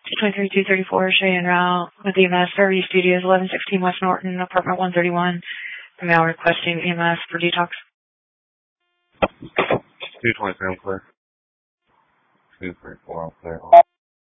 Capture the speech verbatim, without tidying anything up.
twenty-three two thirty-four Cheyenne Route with E M S, Fairview Studios, eleven sixteen West Norton, apartment one thirty-one. I'm now requesting E M S for detox. two twenty-three, I'm clear. two thirty-four, I'm clear.